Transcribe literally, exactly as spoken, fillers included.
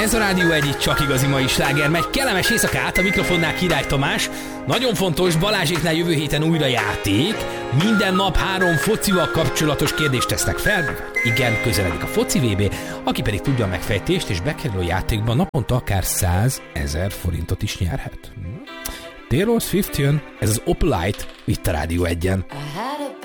Ez a Rádió egy, itt csak igazi mai sláger megy. Kellemes éjszakát, a mikrofonnál Király Tamás. Nagyon fontos, Balázséknál jövő héten újra játék. Minden nap három focival kapcsolatos kérdést tesznek fel. Igen, közeledik a foci vé bé. Aki pedig tudja a megfejtést és bekerül a játékba, naponta akár százezer forintot is nyerhet. Taylor Swift jön, ez az Opalite, itt a Rádió egyen. Aha.